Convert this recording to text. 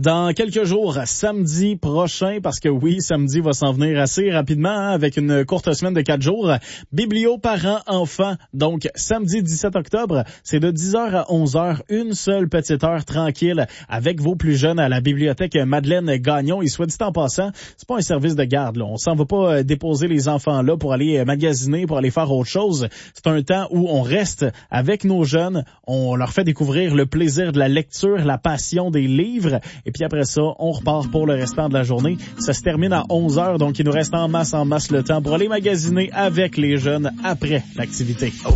dans quelques jours, samedi prochain, parce que oui, samedi va s'en venir assez rapidement, avec une courte semaine de 4 jours. Biblio parents-enfants, donc samedi 17 octobre, c'est de 10h à 11h, une seule petite heure tranquille avec vos plus jeunes à la bibliothèque Madeleine Gagnon. Et soit dit en passant, c'est pas un service de garde, là. On s'en va pas déposer les enfants là pour aller magasiner, pour aller faire autre chose. C'est un temps où on reste avec nos jeunes, on leur fait découvrir le plaisir de la lecture, la passion des livres, et puis après ça, on repart pour le restant de la journée. Ça se termine à 11h, donc il nous reste en masse le temps pour aller magasiner avec les jeunes après l'activité.